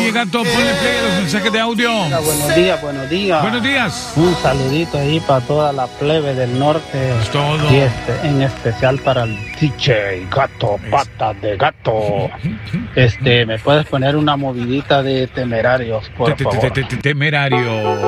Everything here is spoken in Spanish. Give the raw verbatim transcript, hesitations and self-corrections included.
Oye, Gato, ponle play a los mensajes de audio. Hola, buenos días, buenos días. Buenos días. Un saludito ahí para toda la plebe del norte. Es todo. Y este, en especial para el D J Gato, patas de gato. Este, ¿me puedes poner una movidita de Temerarios, por favor? Temerario.